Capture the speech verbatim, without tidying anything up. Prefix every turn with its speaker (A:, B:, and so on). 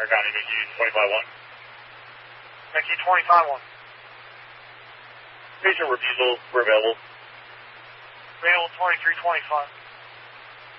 A: Cuyahoga County, Mickey twenty-five one.
B: Mickey twenty-five one.
A: Patient refusal, we're available.
B: Available twenty-three twenty-five.